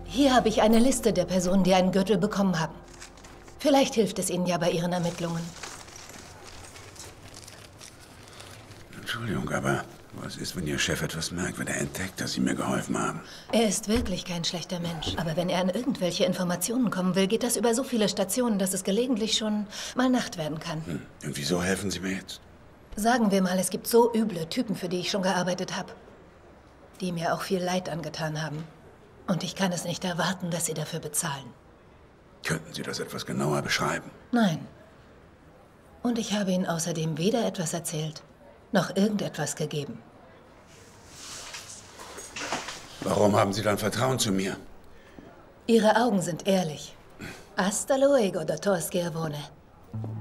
Hier habe ich eine Liste der Personen, die einen Gürtel bekommen haben. Vielleicht hilft es Ihnen ja bei Ihren Ermittlungen. Entschuldigung, aber was ist, wenn Ihr Chef etwas merkt, wenn er entdeckt, dass Sie mir geholfen haben? Er ist wirklich kein schlechter Mensch. Aber wenn er an irgendwelche Informationen kommen will, geht das über so viele Stationen, dass es gelegentlich schon mal Nacht werden kann. Und wieso helfen Sie mir jetzt? Sagen wir mal, es gibt so üble Typen, für die ich schon gearbeitet habe. Die mir auch viel Leid angetan haben. Und ich kann es nicht erwarten, dass sie dafür bezahlen. Könnten Sie das etwas genauer beschreiben? Nein. Und ich habe ihnen außerdem weder etwas erzählt, noch irgendetwas gegeben. Warum haben Sie dann Vertrauen zu mir? Ihre Augen sind ehrlich. Hasta luego, Dr. Schiavone.